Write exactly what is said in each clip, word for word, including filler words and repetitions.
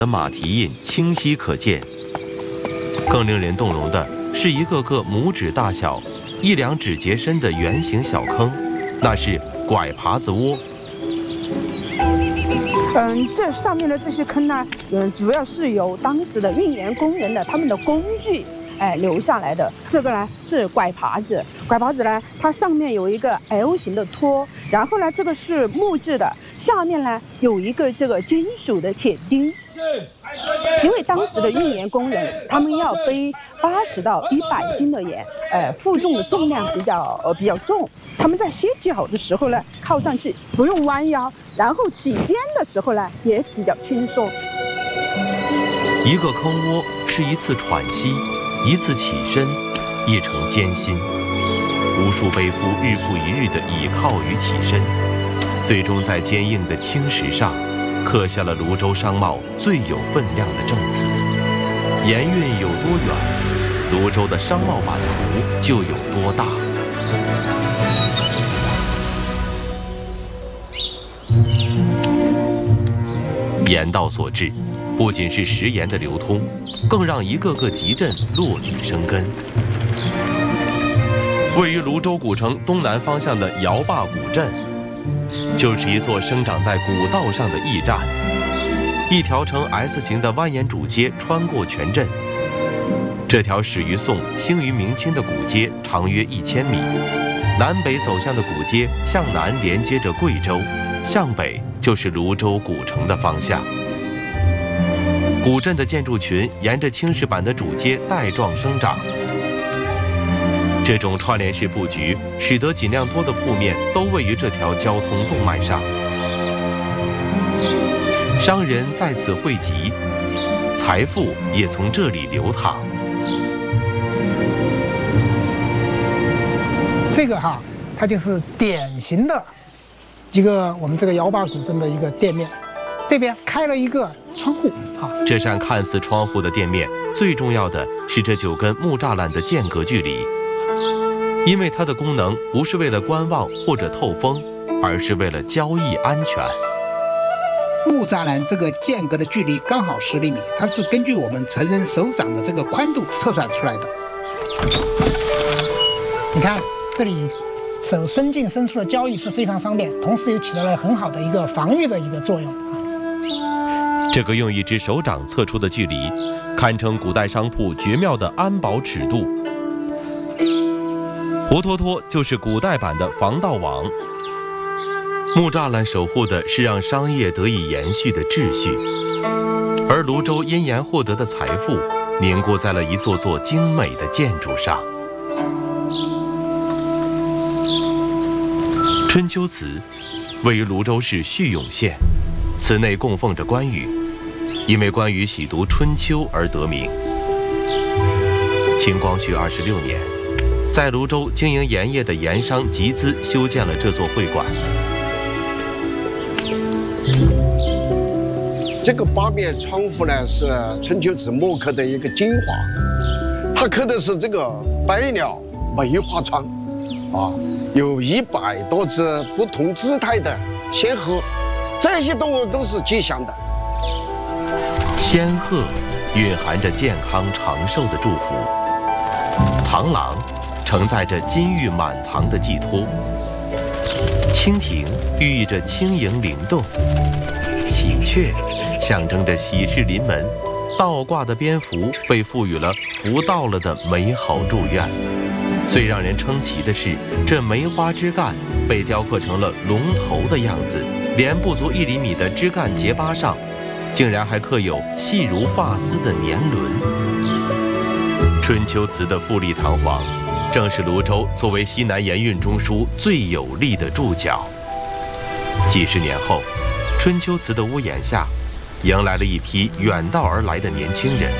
的马蹄印清晰可见。更令人动容的是一个个拇指大小、一两指节深的圆形小坑，那是拐耙子窝。 嗯，这上面的这些坑呢，嗯，主要是由当时的运盐工人的他们的工具，哎，留下来的。这个呢是拐耙子，拐耙子呢，它上面有一个 L 型的托，然后呢，这个是木质的，下面呢有一个这个金属的铁钉。因为当时的运盐工人，他们要背八十到一百斤的盐，呃，负重的重量比较呃比较重。他们在歇脚的时候呢，靠上去不用弯腰，然后起颠的时候呢，也比较轻松。 一个坑窝是一次喘息，一次起身，一程艰辛。无数背夫日复一日的倚靠与起身，最终在坚硬的青石上刻下了泸州商贸最有分量的证词。盐运有多远，泸州的商贸版图就有多大。盐道所致，不仅是食盐的流通，更让一个个集镇落地生根。位于泸州古城东南方向的姚坝古镇，就是一座生长在古道上的驿站。一条呈 S 型的蜿蜒主街穿过全镇。这条始于宋、兴于明清的古街长约一千米，南北走向的古街向南连接着贵州，向北就是泸州古城的方向。古镇的建筑群沿着青石板的主街带状生长。这种串联式布局，使得尽量多的铺面都位于这条交通动脉上。商人在此汇集，财富也从这里流淌。 这个哈，它就是典型的一个我们这个姚坝古镇的一个店面，这边开了一个窗户哈。 这扇看似窗户的店面，最重要的是这九根木栅栏的间隔距离，因为它的功能不是为了观望或者透风，而是为了交易安全。 木栅栏这个间隔的距离刚好十厘米，它是根据我们成人手掌的这个宽度测算出来的。 你看这里手伸进伸出的交易是非常方便，同时也起到了很好的一个防御的一个作用。 这个用一只手掌测出的距离，堪称古代商铺绝妙的安保尺度。活脱脱就是古代版的防盗网。木栅栏守护的是让商业得以延续的秩序，而泸州因盐获得的财富凝固在了一座座精美的建筑上。春秋祠位于泸州市叙永县，祠内供奉着关羽，因为关羽喜读春秋而得名。清光绪二十六年，在泸州经营盐业的盐商集资修建了这座会馆。 这个八面窗户呢，是春秋祠木刻的一个精华，它刻的是这个百鸟梅花窗，啊，有一百多只不同姿态的仙鹤，这些动物都是吉祥的。 仙鹤蕴含着健康长寿的祝福，螳螂承载着金玉满堂的寄托，蜻蜓寓意着轻盈灵动，喜鹊象征着喜事临门，倒挂的蝙蝠被赋予了福到了的美好祝愿。最让人称奇的是，这梅花枝干被雕刻成了龙头的样子，连不足一厘米的枝干节疤上，竟然还刻有细如发丝的年轮。春秋祠的富丽堂皇，正是泸州作为西南盐运中枢最有力的注脚。几十年后，春秋祠的屋檐下，迎来了一批远道而来的年轻人。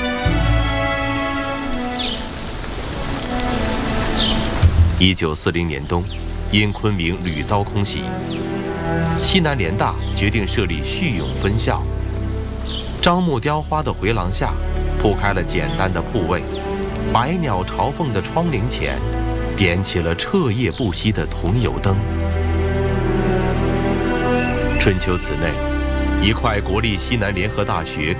一九四零年冬，因昆明屡遭空袭，西南联大决定设立叙永分校。樟木雕花的回廊下，铺开了简单的铺位，百鸟朝凤的窗棂前，点起了彻夜不息的桐油灯。春秋祠内， 一块国立西南联合大学